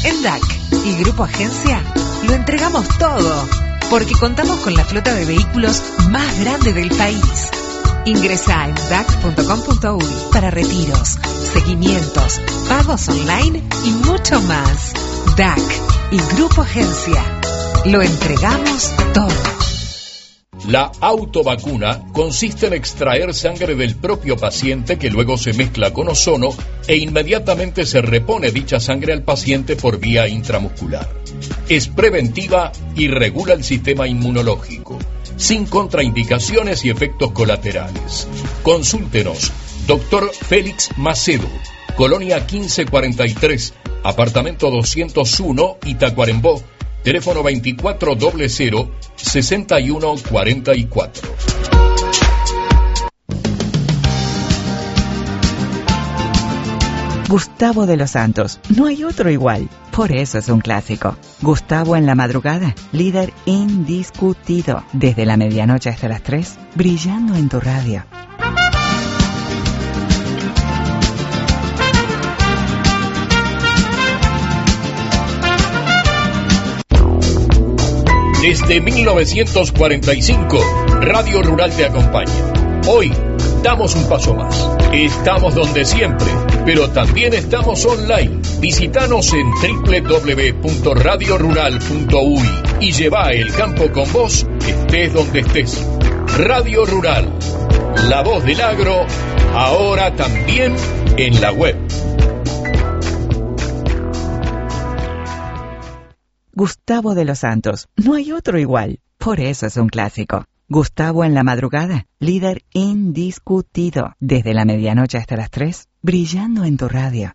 En DAC y Grupo Agencia lo entregamos todo, porque contamos con la flota de vehículos más grande del país. Ingresá en dac.com.uy para retiros, seguimientos, pagos online y mucho más. DAC y Grupo Agencia. Lo entregamos todo. La autovacuna consiste en extraer sangre del propio paciente que luego se mezcla con ozono e inmediatamente se repone dicha sangre al paciente por vía intramuscular. Es preventiva y regula el sistema inmunológico, sin contraindicaciones y efectos colaterales. Consúltenos, Dr. Félix Macedo, Colonia 1543, apartamento 201, Itacuarembó, teléfono 2400-6144. Gustavo de los Santos, no hay otro igual, por eso es un clásico. Gustavo en la madrugada, líder indiscutido, desde la medianoche hasta las 3, brillando en tu radio. Desde 1945, Radio Rural te acompaña. Hoy damos un paso más. Estamos donde siempre, pero también estamos online. Visítanos en www.radiorural.uy y lleva el campo con vos, estés donde estés. Radio Rural, la voz del agro, ahora también en la web. Gustavo de los Santos, no hay otro igual, por eso es un clásico. Gustavo en la madrugada, líder indiscutido, desde la medianoche hasta las 3, brillando en tu radio.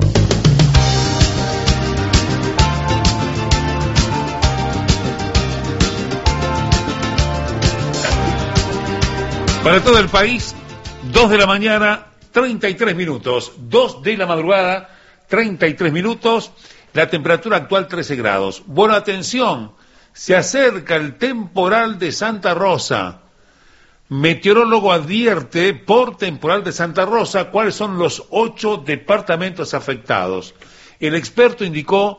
Para todo el país, 2 de la mañana, 33 minutos. 2 de la madrugada, 33 minutos. La temperatura actual 13 grados. Bueno, atención, se acerca el temporal de Santa Rosa. Meteorólogo advierte por temporal de Santa Rosa cuáles son los 8 departamentos afectados. El experto indicó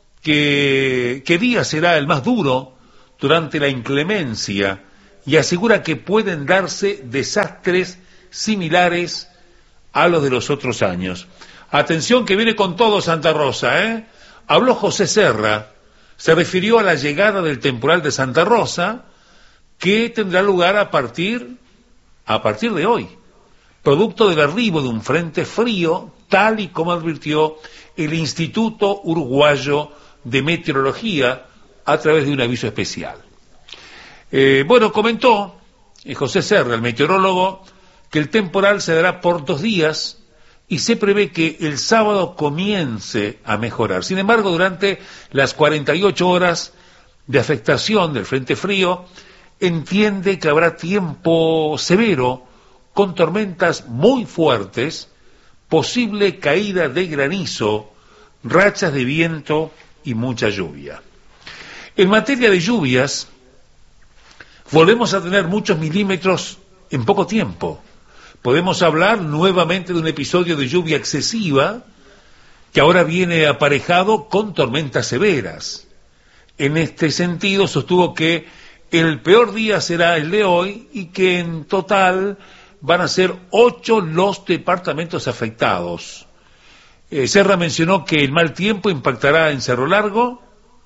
que qué día será el más duro durante la inclemencia y asegura que pueden darse desastres similares a los de los otros años. Atención que viene con todo Santa Rosa, ¿eh? Habló José Serra, se refirió a la llegada del temporal de Santa Rosa, que tendrá lugar a partir de hoy, producto del arribo de un frente frío, tal y como advirtió el Instituto Uruguayo de Meteorología a través de un aviso especial. Comentó José Serra, el meteorólogo, que el temporal se dará por 2 días, y se prevé que el sábado comience a mejorar. Sin embargo, durante las 48 horas de afectación del frente frío, entiende que habrá tiempo severo, con tormentas muy fuertes, posible caída de granizo, rachas de viento y mucha lluvia. En materia de lluvias, volvemos a tener muchos milímetros en poco tiempo. Podemos hablar nuevamente de un episodio de lluvia excesiva que ahora viene aparejado con tormentas severas. En este sentido, sostuvo que el peor día será el de hoy y que en total van a ser 8 los departamentos afectados. Serra mencionó que el mal tiempo impactará en Cerro Largo,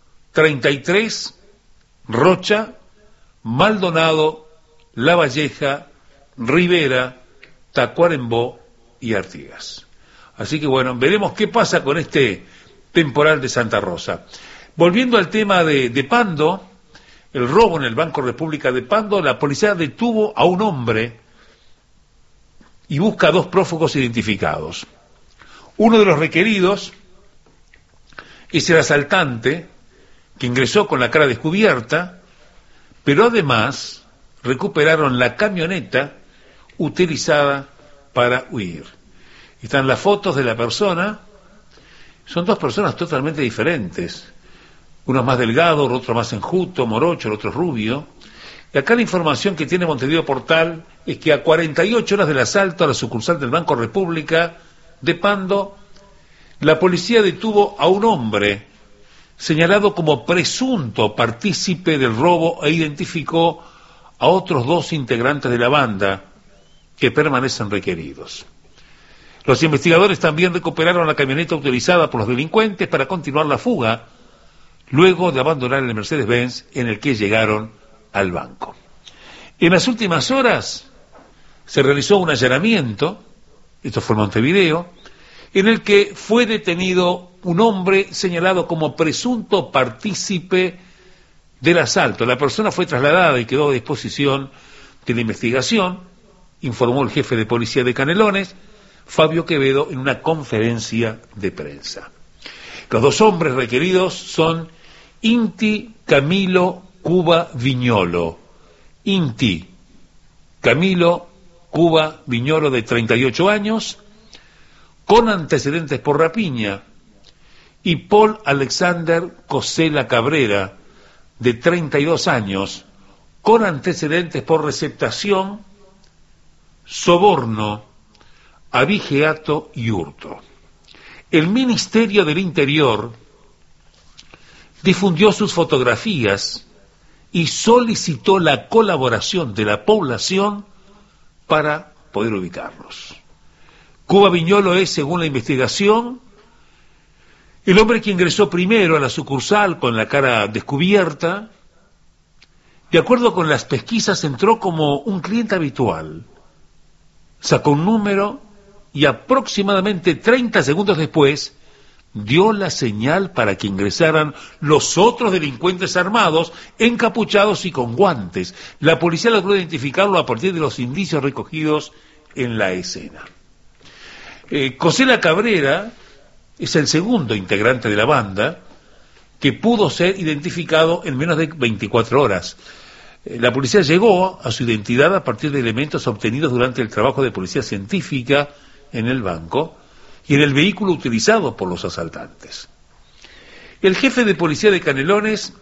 33, Rocha, Maldonado, La Valleja, Rivera, Tacuarembó y Artigas. Así que bueno, veremos qué pasa con este temporal de Santa Rosa. Volviendo al tema de Pando, el robo en el Banco República de Pando, la policía detuvo a un hombre y busca a 2 prófugos identificados. Uno de los requeridos es el asaltante que ingresó con la cara descubierta, pero además recuperaron la camioneta utilizada para huir. Están las fotos de la persona, son 2 personas totalmente diferentes, uno más delgado, el otro más enjuto, morocho, el otro rubio. Y acá la información que tiene Montevideo Portal es que a 48 horas del asalto a la sucursal del Banco República de Pando, la policía detuvo a un hombre señalado como presunto partícipe del robo e identificó a otros 2 integrantes de la banda que permanecen requeridos. Los investigadores también recuperaron la camioneta utilizada por los delincuentes para continuar la fuga, luego de abandonar el Mercedes-Benz en el que llegaron al banco. En las últimas horas se realizó un allanamiento, esto fue en Montevideo, en el que fue detenido un hombre señalado como presunto partícipe del asalto. La persona fue trasladada y quedó a disposición de la investigación, informó el jefe de policía de Canelones, Fabio Quevedo, en una conferencia de prensa. Los 2 hombres requeridos son Inti Camilo Cuba Viñolo. Inti Camilo Cuba Viñolo, de 38 años, con antecedentes por rapiña, y Paul Alexander Cosela Cabrera, de 32 años, con antecedentes por receptación, soborno, abigeato y hurto. El Ministerio del Interior difundió sus fotografías y solicitó la colaboración de la población para poder ubicarlos. Cuba Viñolo es, según la investigación, el hombre que ingresó primero a la sucursal con la cara descubierta. De acuerdo con las pesquisas, entró como un cliente habitual, sacó un número y aproximadamente 30 segundos después dio la señal para que ingresaran los otros delincuentes armados, encapuchados y con guantes. La policía logró identificarlo a partir de los indicios recogidos en la escena. Cosela Cabrera es el segundo integrante de la banda que pudo ser identificado en menos de 24 horas. La policía llegó a su identidad a partir de elementos obtenidos durante el trabajo de policía científica en el banco y en el vehículo utilizado por los asaltantes. El jefe de policía de Canelones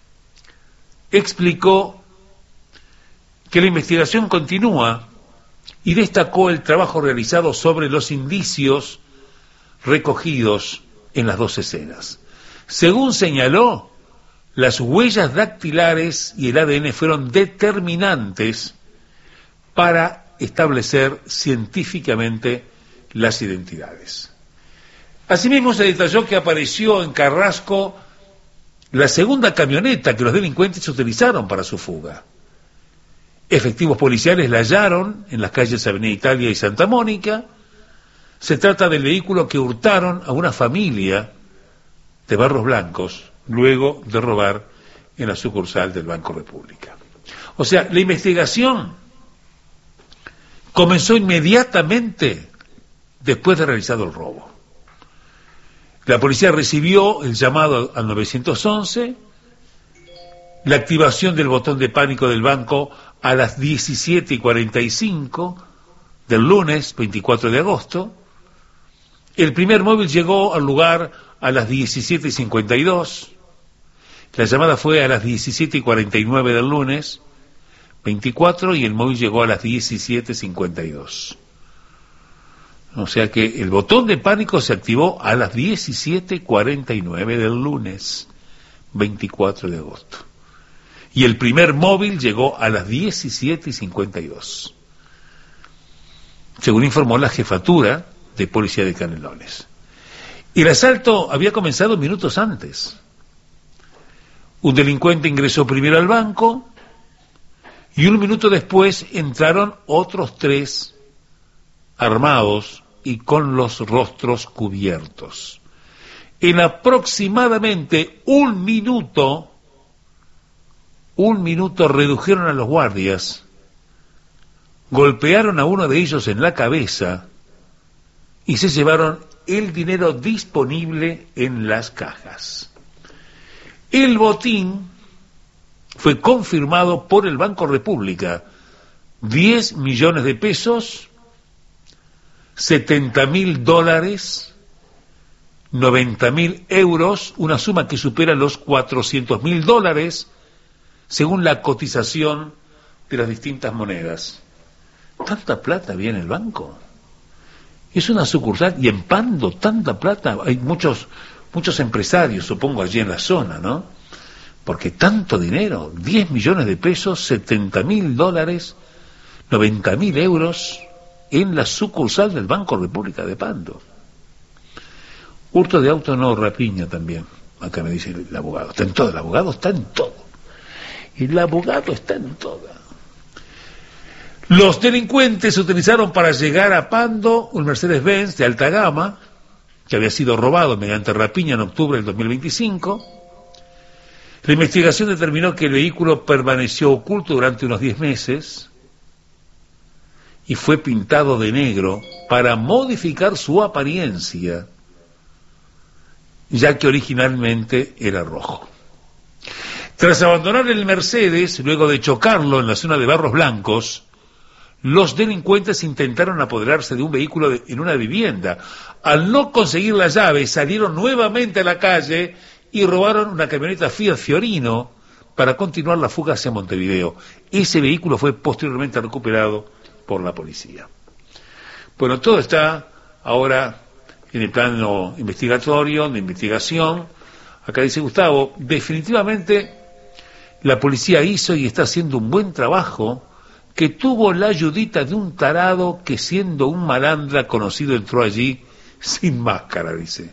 explicó que la investigación continúa y destacó el trabajo realizado sobre los indicios recogidos en las 2 escenas. Según señaló, las huellas dactilares y el ADN fueron determinantes para establecer científicamente las identidades. Asimismo, se detalló que apareció en Carrasco la segunda camioneta que los delincuentes utilizaron para su fuga. Efectivos policiales la hallaron en las calles Avenida Italia y Santa Mónica. Se trata del vehículo que hurtaron a una familia de Barros Blancos luego de robar en la sucursal del Banco República. O sea, la investigación comenzó inmediatamente después de realizado el robo. La policía recibió el llamado al 911, la activación del botón de pánico del banco a las 17:45 del lunes 24 de agosto. El primer móvil llegó al lugar a las 17:52. La llamada fue a las 17:49 del lunes 24 y el móvil llegó a las 17:52. O sea que el botón de pánico se activó a las 17:49 del lunes 24 de agosto. Y el primer móvil llegó a las 17:52. Según informó la jefatura de policía de Canelones. El asalto había comenzado minutos antes. Un delincuente ingresó primero al banco y un minuto después entraron otros 3 armados y con los rostros cubiertos. En aproximadamente un minuto redujeron a los guardias, golpearon a uno de ellos en la cabeza y se llevaron el dinero disponible en las cajas. El botín fue confirmado por el Banco República: 10 millones de pesos, $70.000, 90.000 euros, una suma que supera los $400.000, según la cotización de las distintas monedas. ¿Tanta plata había en el banco? Es una sucursal y en Pando tanta plata. Hay muchos muchos empresarios, supongo, allí en la zona, ¿no? Porque tanto dinero, 10 millones de pesos, $70.000, 90.000 euros en la sucursal del Banco República de Pando. Hurto de auto, no, rapiña también. Acá me dice el abogado. Está en todo, el abogado está en todo. El abogado está en todo. Los delincuentes utilizaron para llegar a Pando un Mercedes-Benz de alta gama, que había sido robado mediante rapiña en octubre del 2025. La investigación determinó que el vehículo permaneció oculto durante unos 10 meses y fue pintado de negro para modificar su apariencia, ya que originalmente era rojo. Tras abandonar el Mercedes, luego de chocarlo en la zona de Barros Blancos, los delincuentes intentaron apoderarse de un vehículo en una vivienda. Al no conseguir la llave, salieron nuevamente a la calle y robaron una camioneta Fiat Fiorino para continuar la fuga hacia Montevideo. Ese vehículo fue posteriormente recuperado por la policía. Bueno, todo está ahora en el plano investigatorio, de investigación. Acá dice Gustavo, definitivamente la policía hizo y está haciendo un buen trabajo, que tuvo la ayudita de un tarado que, siendo un malandra conocido, entró allí sin máscara, dice.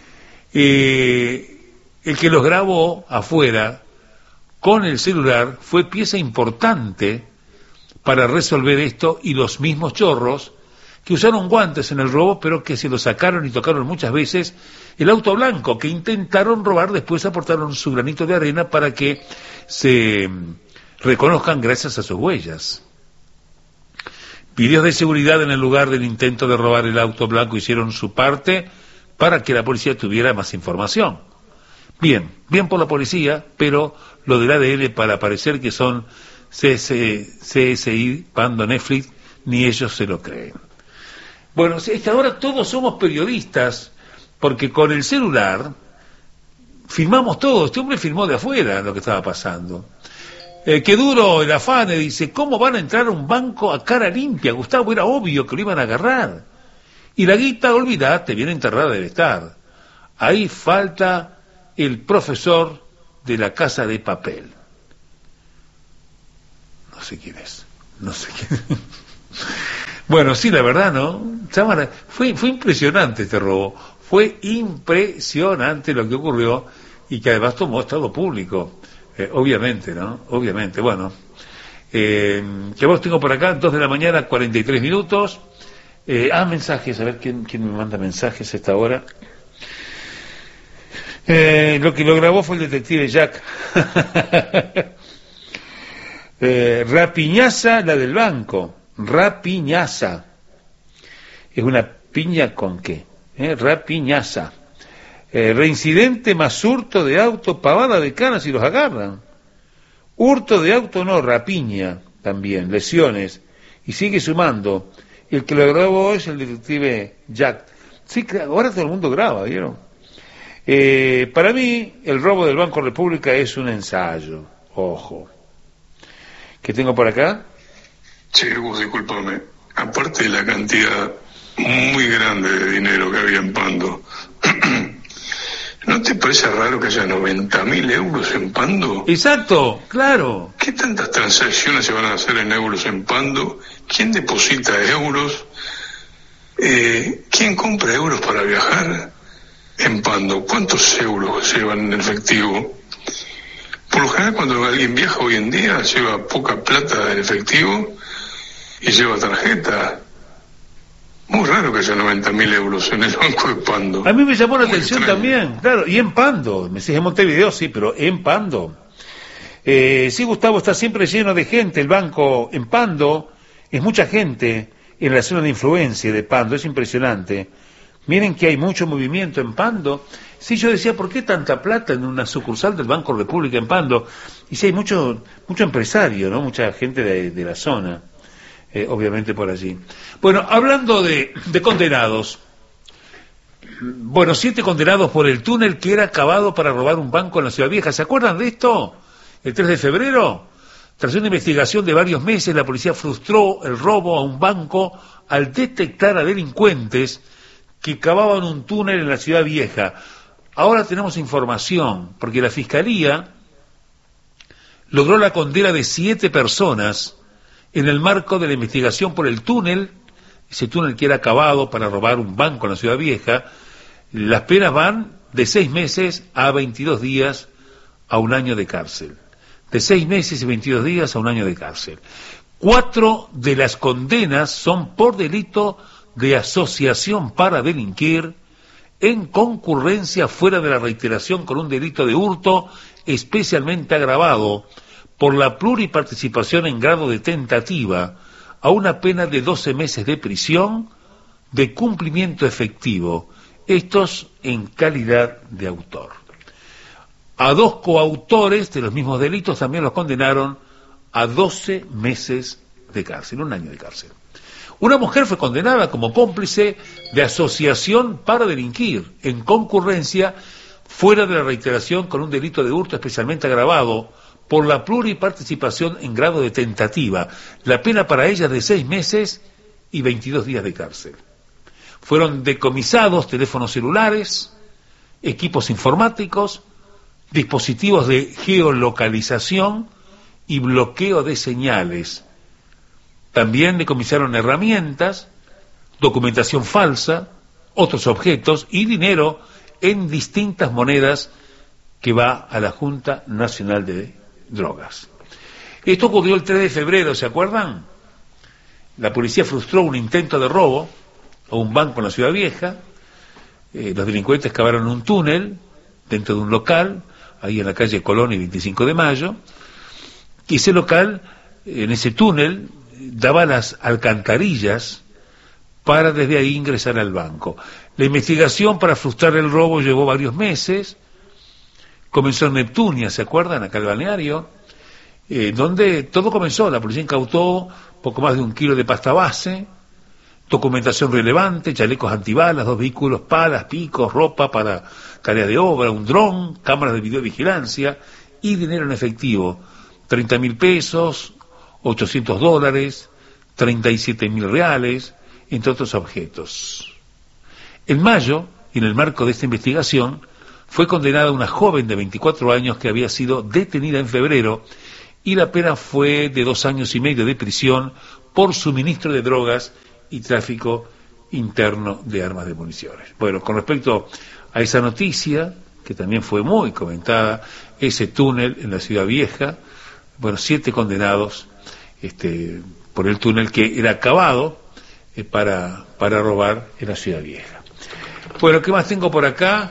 El que los grabó afuera con el celular fue pieza importante para resolver esto, y los mismos chorros que usaron guantes en el robo, pero que se lo sacaron y tocaron muchas veces el auto blanco que intentaron robar, después aportaron su granito de arena para que se reconozcan gracias a sus huellas. Videos de seguridad en el lugar del intento de robar el auto blanco hicieron su parte para que la policía tuviera más información. Bien por la policía, pero lo del ADN, para parecer que son CSI, Pando, Netflix, ni ellos se lo creen. Bueno, es que ahora todos somos periodistas, porque con el celular filmamos todo. Este hombre filmó de afuera lo que estaba pasando. Qué duro el afane, dice, ¿cómo van a entrar a un banco a cara limpia, Gustavo? Era obvio que lo iban a agarrar. Y la guita, olvidate, bien enterrada debe estar. Ahí falta el profesor de La Casa de Papel. No sé quién es. Bueno, sí, la verdad, ¿no? Fue impresionante este robo. Fue impresionante lo que ocurrió, y que además tomó estado público. Obviamente, ¿no? Obviamente. Bueno, que vos tengo por acá, 2 de la mañana, 43 minutos. Mensajes, a ver quién me manda mensajes a esta hora. Lo que lo grabó fue el detective Jack. Rapiñaza, la del banco. Rapiñaza. Es una piña con qué. Rapiñaza. Reincidente más hurto de auto, pavada de canas y los agarran. Hurto de auto no, rapiña también, lesiones. Y sigue sumando. El que lo grabó es el detective Jack. Sí, ahora todo el mundo graba, ¿vieron? Para mí, el robo del Banco República es un ensayo. Ojo. ¿Qué tengo por acá? Che, vos discúlpame. Aparte de la cantidad muy grande de dinero que había en Pando, ¿no te parece raro que haya 90.000 euros en Pando? Exacto, claro. ¿Qué tantas transacciones se van a hacer en euros en Pando? ¿Quién deposita euros? ¿Quién compra euros para viajar en Pando? ¿Cuántos euros se llevan en efectivo? Por lo general, cuando alguien viaja hoy en día, lleva poca plata en efectivo y lleva tarjeta. Muy raro que haya 90.000 euros en el banco de Pando. A mí me llamó la atención también, claro, y en Pando, me decís en Montevideo, sí, pero en Pando. Sí, Gustavo, está siempre lleno de gente, el banco en Pando, es mucha gente en la zona de influencia de Pando, es impresionante. Miren que hay mucho movimiento en Pando. Sí, yo decía, ¿por qué tanta plata en una sucursal del Banco República en Pando? Y sí, hay mucho empresario, ¿no? Mucha gente de la zona. Obviamente por allí. Bueno, hablando de condenados. Bueno, 7 condenados por el túnel que era cavado para robar un banco en la Ciudad Vieja. ¿Se acuerdan de esto? El 3 de febrero, tras una investigación de varios meses, la policía frustró el robo a un banco al detectar a delincuentes que cavaban un túnel en la Ciudad Vieja. Ahora tenemos información, porque la Fiscalía logró la condena de 7 personas en el marco de la investigación por el túnel, ese túnel que era cavado para robar un banco en la Ciudad Vieja. Las penas van de 6 meses a 22 días a 1 año de cárcel. De 6 meses y 22 días a 1 año de cárcel. 4 de las condenas son por delito de asociación para delinquir en concurrencia fuera de la reiteración con un delito de hurto especialmente agravado por la pluriparticipación en grado de tentativa a una pena de 12 meses de prisión de cumplimiento efectivo, estos en calidad de autor. A 2 coautores de los mismos delitos también los condenaron a 12 meses de cárcel, 1 año de cárcel. Una mujer fue condenada como cómplice de asociación para delinquir en concurrencia fuera de la reiteración con un delito de hurto especialmente agravado por la pluriparticipación en grado de tentativa. La pena para ella es de 6 meses y 22 días de cárcel. Fueron decomisados teléfonos celulares, equipos informáticos, dispositivos de geolocalización y bloqueo de señales. También decomisaron herramientas, documentación falsa, otros objetos y dinero en distintas monedas que va a la Junta Nacional de Drogas. Esto ocurrió el 3 de febrero, ¿se acuerdan? La policía frustró un intento de robo a un banco en la Ciudad Vieja. Los delincuentes cavaron un túnel dentro de un local, ahí en la calle Colón y 25 de Mayo, y ese local, en ese túnel, daba las alcantarillas para desde ahí ingresar al banco. La investigación para frustrar el robo llevó varios meses. Comenzó en Neptunia, ¿se acuerdan? Acá el balneario, donde todo comenzó. La policía incautó poco más de 1 kilo de pasta base, documentación relevante, chalecos antibalas, 2 vehículos, palas, picos, ropa para tareas de obra, un dron, cámaras de videovigilancia y dinero en efectivo, 30.000 pesos, $800, 37.000 reales, entre otros objetos. En mayo, en el marco de esta investigación, fue condenada una joven de 24 años que había sido detenida en febrero y la pena fue de 2 años y medio de prisión por suministro de drogas y tráfico interno de armas de municiones. Bueno, con respecto a esa noticia, que también fue muy comentada, ese túnel en la Ciudad Vieja, bueno, 7 condenados por el túnel que era cavado para robar en la Ciudad Vieja. Bueno, ¿qué más tengo por acá?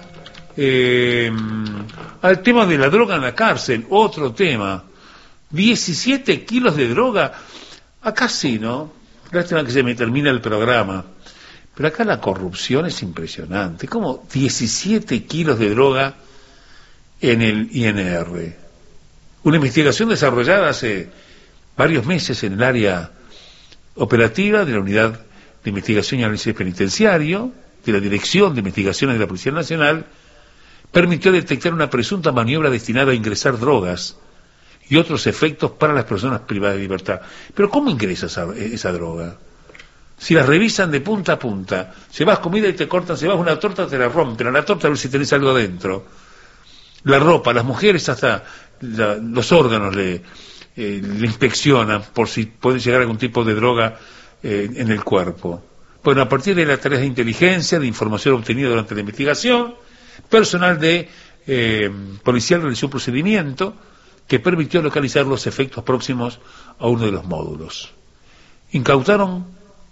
Al tema de la droga en la cárcel, otro tema. 17 kilos de droga. Acá sí, ¿no? Lástima que se me termina el programa. Pero acá la corrupción es impresionante. ¿Cómo 17 kilos de droga en el INR? Una investigación desarrollada hace varios meses en el área operativa de la Unidad de Investigación y Análisis Penitenciario, de la Dirección de Investigaciones de la Policía Nacional, permitió detectar una presunta maniobra destinada a ingresar drogas y otros efectos para las personas privadas de libertad. Pero ¿cómo ingresa esa droga? Si las revisan de punta a punta, llevas comida y te cortan, llevas una torta, te la rompen, a la torta a ver si tenés algo adentro. La ropa, las mujeres hasta los órganos le inspeccionan por si puede llegar algún tipo de droga en el cuerpo. Bueno, a partir de las tareas de inteligencia, de información obtenida durante la investigación, personal de policial realizó un procedimiento que permitió localizar los efectos próximos a uno de los módulos. Incautaron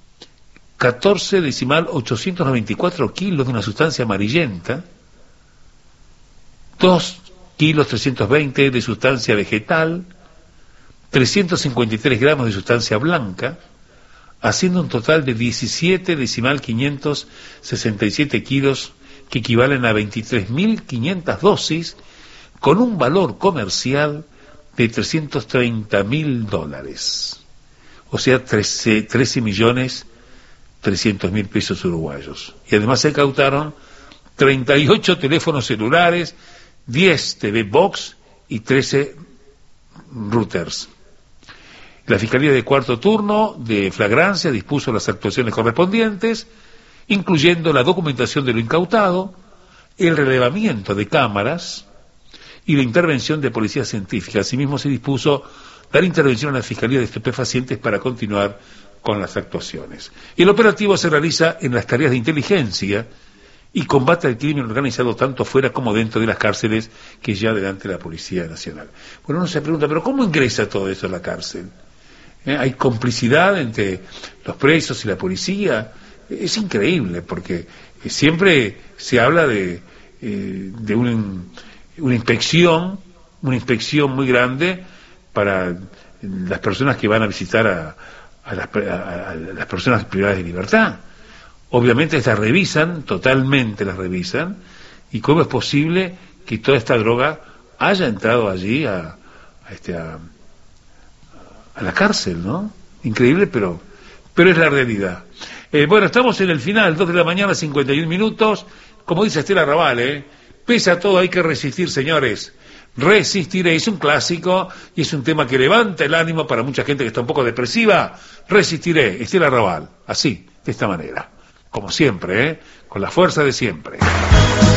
14,894 kilos de una sustancia amarillenta, 2 kilos 320 de sustancia vegetal, 353 gramos de sustancia blanca, haciendo un total de 17,567 kilos que equivalen a 23.500 dosis con un valor comercial de $330.000, o sea, 13.300.000 pesos uruguayos. Y además se incautaron 38 teléfonos celulares, 10 TV Box y 13 routers. La Fiscalía de Cuarto Turno de Flagrancia dispuso las actuaciones correspondientes, incluyendo la documentación de lo incautado, el relevamiento de cámaras y la intervención de policía científica. Asimismo se dispuso dar intervención a la Fiscalía de Estupefacientes para continuar con las actuaciones. El operativo se realiza en las tareas de inteligencia y combate al crimen organizado tanto fuera como dentro de las cárceles que ya delante de la Policía Nacional. Bueno, uno se pregunta, ¿pero cómo ingresa todo esto a la cárcel? ¿Hay complicidad entre los presos y la policía? Es increíble, porque siempre se habla de una inspección muy grande para las personas que van a visitar a las personas privadas de libertad. Obviamente estas totalmente las revisan, y cómo es posible que toda esta droga haya entrado allí a la cárcel, ¿no? Increíble, pero es la realidad. Bueno, estamos en el final, 2 de la mañana, 51 minutos, como dice Estela Raval, pese a todo hay que resistir, señores. Resistiré, es un clásico y es un tema que levanta el ánimo para mucha gente que está un poco depresiva. Resistiré, Estela Raval, así, de esta manera, como siempre, con la fuerza de siempre.